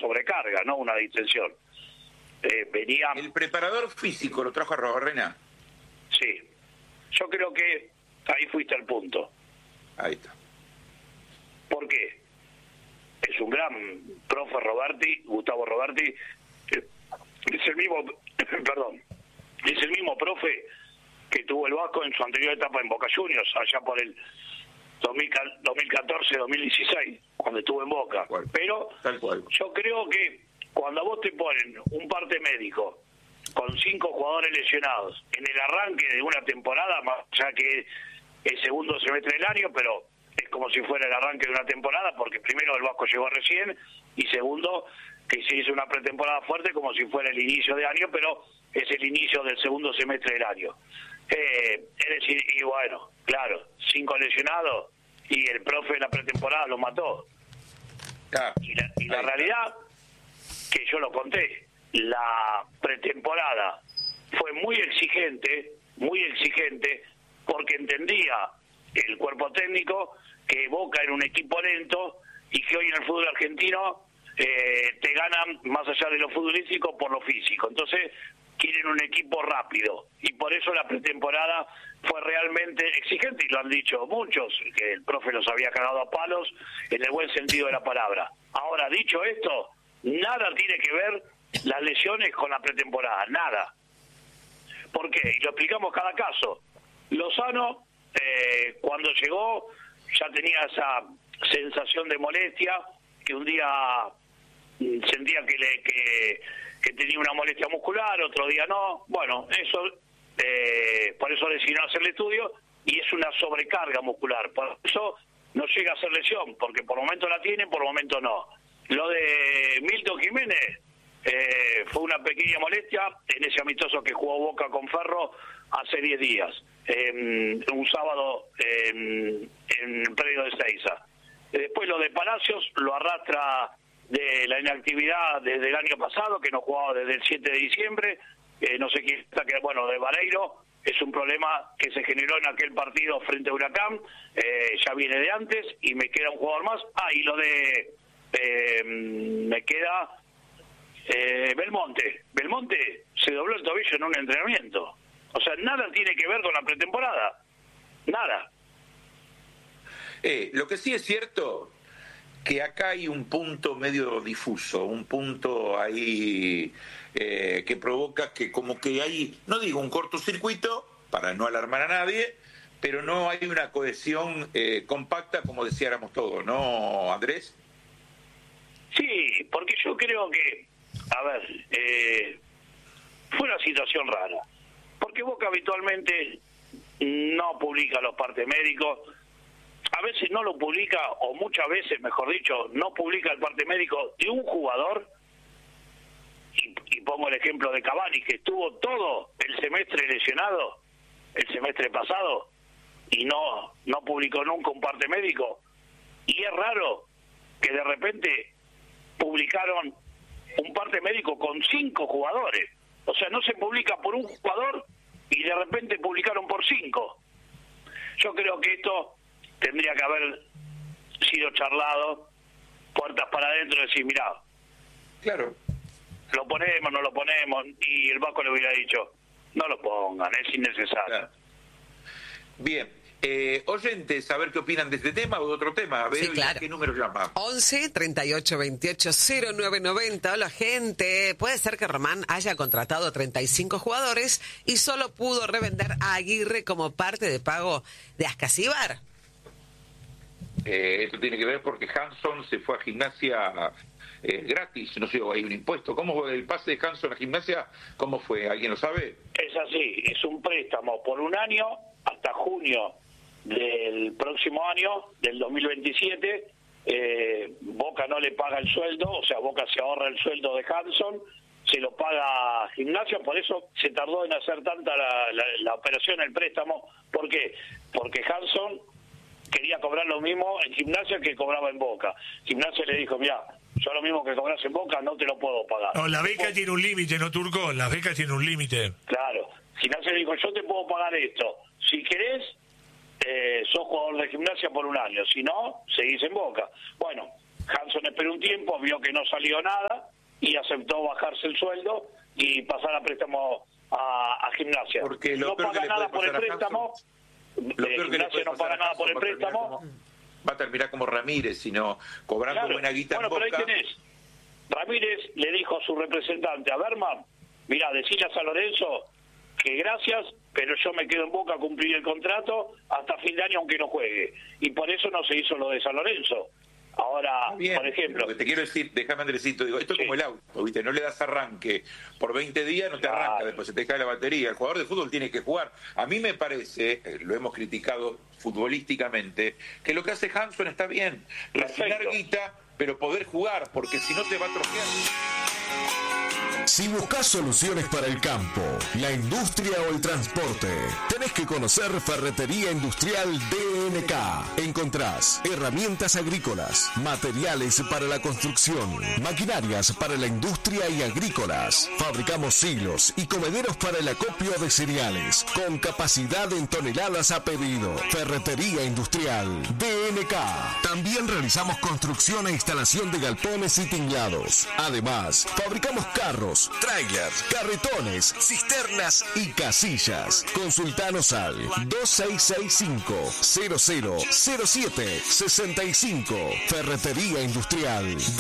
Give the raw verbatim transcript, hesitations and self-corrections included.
sobrecarga, no una distensión. Eh, venía... El preparador físico lo trajo a Arrobarrena. Sí, yo creo que ahí fuiste al punto. Ahí está. ¿Por qué? Es un gran profe Roberti, Gustavo Roberti, eh, es el mismo, perdón, es el mismo profe que tuvo el Vasco en su anterior etapa en Boca Juniors, allá por el dos mil catorce dos mil dieciséis, cuando estuvo en Boca. Tal cual. Pero Tal cual. yo creo que cuando a vos te ponen un parte médico con cinco jugadores lesionados en el arranque de una temporada, más ya que el segundo semestre del año, pero es como si fuera el arranque de una temporada, porque primero el Vasco llegó recién, y segundo, que se hizo una pretemporada fuerte como si fuera el inicio de año, pero es el inicio del segundo semestre del año. Eh, es decir, y bueno, claro, cinco lesionados, y el profe de la pretemporada lo mató. Ah, y la, y la realidad, que yo lo conté, la pretemporada fue muy exigente, muy exigente, porque entendía el cuerpo técnico que Boca era un equipo lento y que hoy en el fútbol argentino eh, te ganan más allá de lo futbolístico por lo físico. Entonces quieren un equipo rápido y por eso la pretemporada fue realmente exigente, y lo han dicho muchos, que el profe los había cagado a palos en el buen sentido de la palabra. Ahora, dicho esto, nada tiene que ver las lesiones con la pretemporada, nada. ¿Por qué? Y lo explicamos cada caso. Lozano, eh, cuando llegó, ya tenía esa sensación de molestia, que un día sentía que, le, que, que tenía una molestia muscular, otro día no. Bueno, eso, eh, por eso decidió hacer el estudio, y es una sobrecarga muscular. Por eso no llega a ser lesión, porque por momento la tiene, por momento no. Lo de Milton Jiménez eh, fue una pequeña molestia en ese amistoso que jugó Boca con Ferro hace diez días. Eh, un sábado eh, en el predio de Ezeiza. Después lo de Palacios lo arrastra de la inactividad desde el año pasado, que no jugaba desde el siete de diciembre, eh, no sé quién está, que bueno, de Vareiro, es un problema que se generó en aquel partido frente a Huracán, eh, ya viene de antes, y me queda un jugador más. Ah, y lo de eh, me queda eh, Belmonte. Belmonte se dobló el tobillo en un entrenamiento. O sea, nada tiene que ver con la pretemporada. Nada. Eh, lo que sí es cierto, que acá hay un punto medio difuso, un punto ahí eh, que provoca que como que hay, no digo un cortocircuito, para no alarmar a nadie, pero no hay una cohesión eh, compacta como deseáramos todos, ¿no, Andrés? Sí, porque yo creo que, a ver, eh, fue una situación rara. Porque Boca habitualmente no publica los partes médicos, a veces no lo publica, o muchas veces, mejor dicho, no publica el parte médico de un jugador, y, y pongo el ejemplo de Cavani, que estuvo todo el semestre lesionado, el semestre pasado, y no, no publicó nunca un parte médico, y es raro que de repente publicaron un parte médico con cinco jugadores. O sea, no se publica por un jugador y de repente publicaron por cinco. Yo creo que esto tendría que haber sido charlado, puertas para adentro, decir, mirá, claro, lo ponemos, no lo ponemos, y el Vasco le hubiera dicho, no lo pongan, es innecesario. Claro. Bien. Eh, oyentes, a ver qué opinan de este tema o de otro tema. A ver, sí, claro. ¿qué número llama? once, treinta y ocho, veintiocho, cero nueve noventa. Hola, gente. Puede ser que Román haya contratado treinta y cinco jugadores y solo pudo revender a Aguirre como parte de pago de Ascasíbar. Eh, esto tiene que ver porque Hanson se fue a Gimnasia eh, gratis, no sé, hay un impuesto. ¿Cómo fue el pase de Hanson a Gimnasia? ¿Cómo fue? ¿Alguien lo sabe? Es así, es un préstamo por un año hasta junio del próximo año, del dos mil veintisiete. eh, Boca no le paga el sueldo, o sea, Boca se ahorra el sueldo de Hanson, se lo paga Gimnasia, por eso se tardó en hacer tanta la, la, la operación, el préstamo. ¿Por qué? Porque Hanson quería cobrar lo mismo en Gimnasia que cobraba en Boca. Gimnasia le dijo, mira, yo lo mismo que cobras en Boca no te lo puedo pagar. No, la beca Después, tiene un límite, ¿no, Turco? La beca tiene un límite. Claro, Gimnasia le dijo, yo te puedo pagar esto, si querés, eh, sos jugador de Gimnasia por un año, si no, seguís en Boca. Bueno, Hanson esperó un tiempo, vio que no salió nada y aceptó bajarse el sueldo y pasar a préstamo a, a Gimnasia. Porque lo no peor paga que le nada puede por el pasar a préstamo. Lo eh, peor que le Gimnasia puede no pasar paga a nada Hanson por el va a terminar préstamo. como- va a terminar como Ramírez, sino cobrando Claro. buena guita Bueno, en pero ahí Boca. tenés. Ramírez le dijo a su representante, a Berman, mirá, decile a San Lorenzo que gracias, pero yo me quedo en Boca a cumplir el contrato hasta fin de año aunque no juegue. Y por eso no se hizo lo de San Lorenzo. Ahora, Bien, por ejemplo... lo que te quiero decir, déjame Andresito, digo, esto es Sí. como el auto, ¿viste? No le das arranque por veinte días, no te Claro. arranca, después se te cae la batería. El jugador de fútbol tiene que jugar. A mí me parece, eh, lo hemos criticado futbolísticamente, que lo que hace Hanson está bien. Refinar Perfecto. guita, pero poder jugar, porque si no te va a trocear. Si buscas soluciones para el campo, la industria o el transporte, tenés que conocer Ferretería Industrial D N K. Encontrás herramientas agrícolas, materiales para la construcción, maquinarias para la industria y agrícolas. Fabricamos silos y comederos para el acopio de cereales, con capacidad en toneladas a pedido. Ferretería Industrial D N K. También realizamos construcción e instalación de galpones y tinglados. Además, fabricamos carros, trailers, carretones, cisternas y casillas. Consultanos al dos seis seis cinco, cero cero cero siete seis cinco. Ferretería Industrial